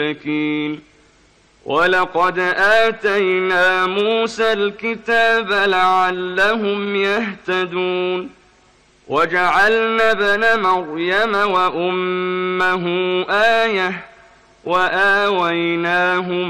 ولقد آتينا موسى الكتاب لعلهم يهتدون وجعلنا ابن مريم وأمه آية وآويناهما